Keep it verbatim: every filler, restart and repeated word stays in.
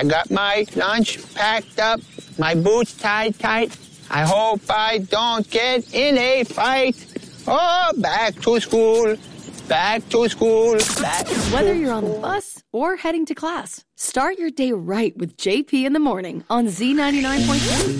I got my lunch packed up, my boots tied tight. I hope I don't get in a fight. Oh, back to school, back to school, back to school. Whether you're on the bus or heading to class, start your day right with J P in the morning on Z ninety-nine point three.